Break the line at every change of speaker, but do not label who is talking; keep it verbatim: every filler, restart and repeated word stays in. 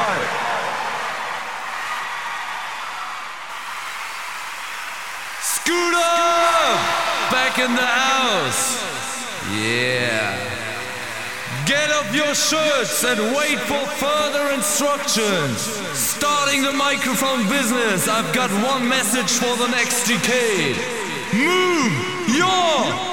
Scooter! Back in the house. Yeah. Get up your shirts and wait for further instructions. Starting the microphone business, I've got one message for the next decade. Move your